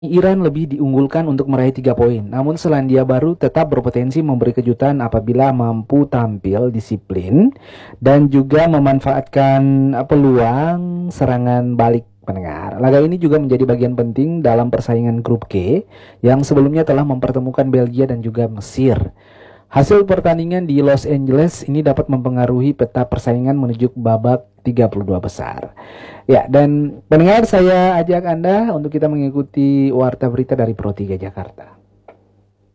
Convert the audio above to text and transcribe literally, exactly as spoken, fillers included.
Iran lebih diunggulkan untuk meraih tiga poin, namun Selandia Baru tetap berpotensi memberi kejutan apabila mampu tampil disiplin dan juga memanfaatkan eh, peluang serangan balik pendengar. Laga ini juga menjadi bagian penting dalam persaingan grup G yang sebelumnya telah mempertemukan Belgia dan juga Mesir. Hasil pertandingan di Los Angeles ini dapat mempengaruhi peta persaingan menuju babak tiga puluh dua besar. Ya, dan pendengar saya ajak Anda untuk kita mengikuti warta berita dari Pro tiga Jakarta.